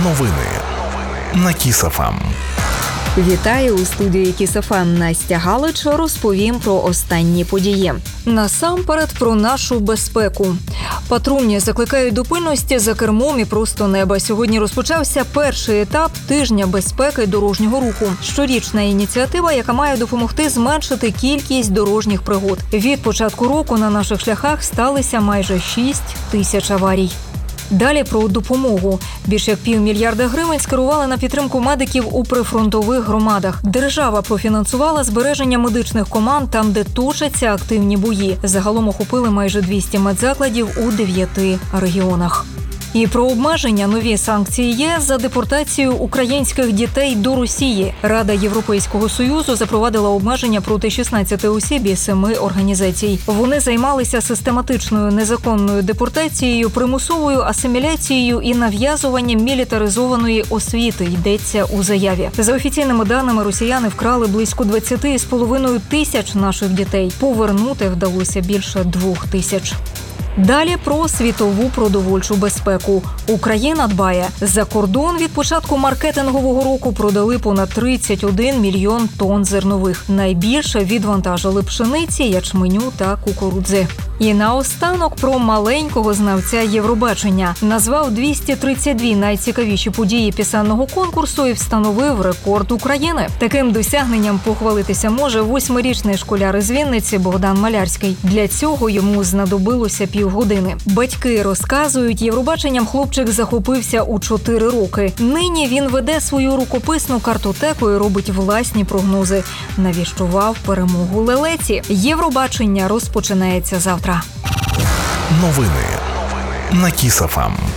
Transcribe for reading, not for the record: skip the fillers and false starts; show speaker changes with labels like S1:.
S1: Новини на Kiss FM.
S2: Вітаю, у студії Kiss FM Настя Галич. Розповім про останні події. Насамперед про нашу безпеку. Патрульні закликають до пильності за кермом і просто неба. Сьогодні розпочався перший етап тижня безпеки дорожнього руху. Щорічна ініціатива, яка має допомогти зменшити кількість дорожніх пригод. Від початку року на наших шляхах сталися майже 6 тисяч аварій. Далі про допомогу. Більш як $500 мільярда скерували на підтримку медиків у прифронтових громадах. Держава профінансувала збереження медичних команд там, де точаться активні бої. Загалом охопили майже 200 медзакладів у 9 регіонах. І про обмеження нові санкції ЄС за депортацію українських дітей до Росії. Рада Європейського Союзу запровадила обмеження проти 16 осіб і 7 організацій. Вони займалися систематичною незаконною депортацією, примусовою асиміляцією і нав'язуванням мілітаризованої освіти, йдеться у заяві. За офіційними даними, росіяни вкрали близько 20,5 тисяч наших дітей. Повернути вдалося більше 2000. Далі про світову продовольчу безпеку. Україна дбає. За кордон від початку маркетингового року продали понад 31 мільйон тонн зернових. Найбільше відвантажили пшениці, ячменю та кукурудзи. І наостанок про маленького знавця Євробачення. Назвав 232 найцікавіші події пісенного конкурсу і встановив рекорд України. Таким досягненням похвалитися може 8-річний школяр із Вінниці Богдан Малярський. Для цього йому знадобилося півгодини. Батьки розказують, Євробаченням хлопчик захопився у 4 роки. Нині він веде свою рукописну картотеку і робить власні прогнози. Навіщував перемогу лелеці. Євробачення розпочинається завтра.
S1: Новини на Kiss FM.